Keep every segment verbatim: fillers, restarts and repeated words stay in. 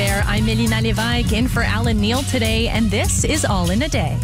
there. I'm Melina Levesque in for Alan Neal today, and this is All in a Day.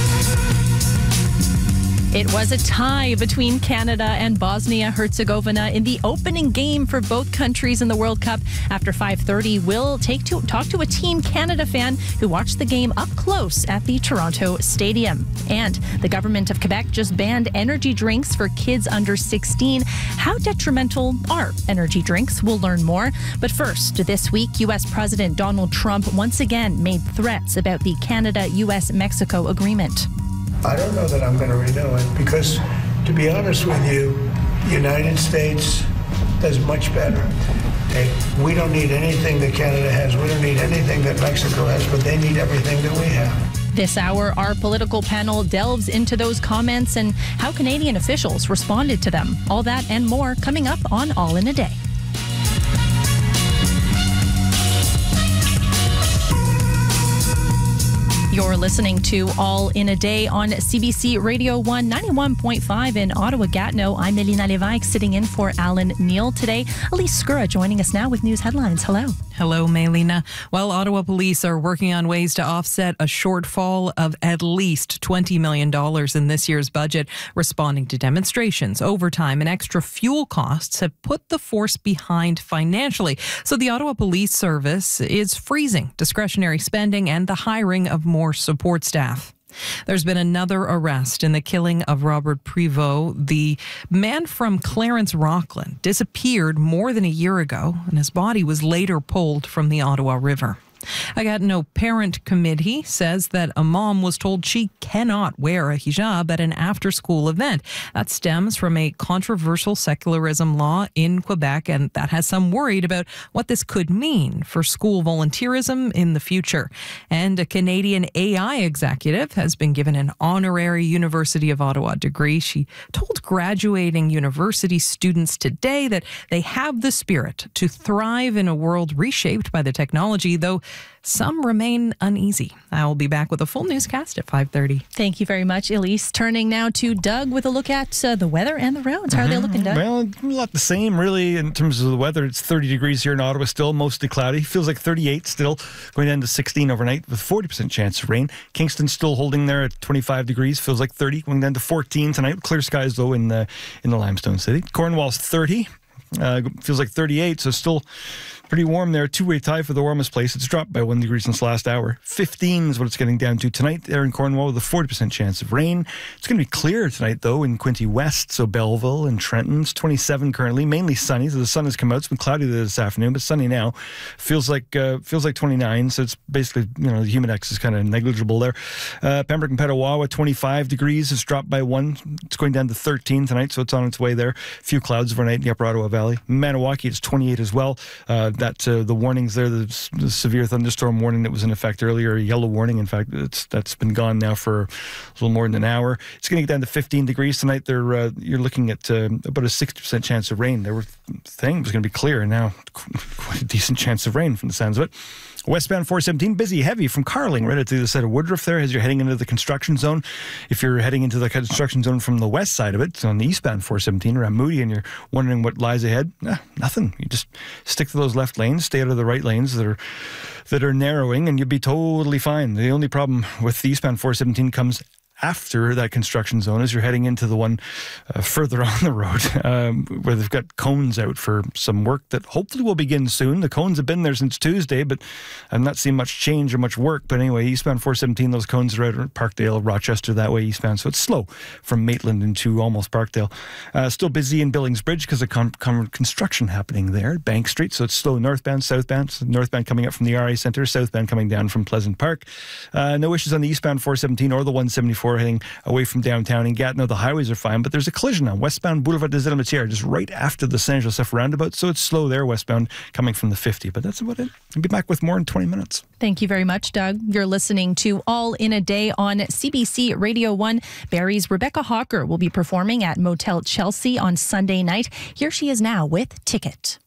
It was a tie between Canada and Bosnia-Herzegovina in the opening game for both countries in the World Cup. After five thirty, we'll take to, talk to a Team Canada fan who watched the game up close at the Toronto Stadium. And the government of Quebec just banned energy drinks for kids under sixteen. How detrimental are energy drinks? We'll learn more. But first, this week, U S President Donald Trump once again made threats about the Canada-U S Mexico agreement. I don't know that I'm going to renew it because, to be honest with you, the United States does much better. They, we don't need anything that Canada has. We don't need anything that Mexico has, but they need everything that we have. This hour, our political panel delves into those comments and how Canadian officials responded to them. All that and more coming up on All in a Day. You're listening to All in a Day on C B C Radio one, ninety-one point five in Ottawa-Gatineau. I'm Melina Levesque, sitting in for Alan Neal today. Elise Skura joining us now with news headlines. Hello. Hello, Melina. While Ottawa police are working on ways to offset a shortfall of at least twenty million dollars in this year's budget, responding to demonstrations, overtime, and extra fuel costs have put the force behind financially. So the Ottawa Police Service is freezing discretionary spending and the hiring of more support staff. There's been another arrest in the killing of Robert Prévost. The man from Clarence, Rockland, disappeared more than a year ago, and his body was later pulled from the Ottawa River. A Gatineau parent committee says that a mom was told she cannot wear a hijab at an after-school event. That stems from a controversial secularism law in Quebec, and that has some worried about what this could mean for school volunteerism in the future. And a Canadian A I executive has been given an honorary University of Ottawa degree. She told graduating university students today that they have the spirit to thrive in a world reshaped by the technology, though some remain uneasy. I'll be back with a full newscast at five thirty. Thank you very much, Elise. Turning now to Doug with a look at uh, the weather and the roads. How are they looking, Doug? Well, a lot the same, really, in terms of the weather. It's thirty degrees here in Ottawa, still mostly cloudy. Feels like thirty-eight still, going down to sixteen overnight with forty percent chance of rain. Kingston still holding there at twenty-five degrees. Feels like thirty, going down to fourteen tonight. Clear skies, though, in the, in the Limestone City. Cornwall's thirty. Uh, feels like thirty-eight, so still pretty warm there. Two-way tie for the warmest place. It's dropped by one degree since last hour. fifteen is what it's getting down to tonight there in Cornwall with a forty percent chance of rain. It's going to be clear tonight, though, in Quinte West, so Belleville and Trenton. It's twenty-seven currently, mainly sunny. So the sun has come out. It's been cloudy this afternoon, but sunny now. Feels like uh, feels like twenty-nine, so it's basically, you know, the humidex is kind of negligible there. Uh, Pembroke and Petawawa, twenty-five degrees. It's dropped by one. It's going down to thirteen tonight, so it's on its way there. A few clouds overnight in the Upper Ottawa Valley. Maniwaki, it's twenty-eight as well. Uh, that uh, the warnings there, the, the severe thunderstorm warning that was in effect earlier, yellow warning. In fact, it's that's been gone now for a little more than an hour. It's going to get down to fifteen degrees tonight. There, uh, you're looking at uh, about a sixty percent chance of rain. They were saying it was going to be clear, and now quite a decent chance of rain from the sounds of it. Westbound four seventeen, busy, heavy from Carling right at the other side of Woodruff there as you're heading into the construction zone. If you're heading into the construction zone from the west side of it, so on the eastbound four seventeen around Moody, and you're wondering what lies ahead, eh, nothing. You just stick to those left lanes, stay out of the right lanes that are that are narrowing, and you'll be totally fine. The only problem with the eastbound four seventeen comes after that construction zone as you're heading into the one uh, further on the road um, where they've got cones out for some work that hopefully will begin soon. The cones have been there since Tuesday, but I've not seen much change or much work. But anyway, eastbound four seventeen, those cones are out at Parkdale, Rochester, that way eastbound. So it's slow from Maitland into almost Parkdale. Uh, still busy in Billings Bridge because of con- con- construction happening there, Bank Street. So it's slow northbound, southbound. So northbound coming up from the R A Centre, southbound coming down from Pleasant Park. Uh, no issues on the eastbound four seventeen or the one seventy-four heading away from downtown. In Gatineau, the highways are fine, but there's a collision on westbound Boulevard des Elementières just right after the Saint-Joseph roundabout, so it's slow there westbound coming from the fifty, but that's about it. I'll be back with more in twenty minutes. Thank you very much, Doug. You're listening to All in a Day on C B C Radio one. Barrie's Rebecca Hawker will be performing at Motel Chelsea on Sunday night. Here she is now with Ticket.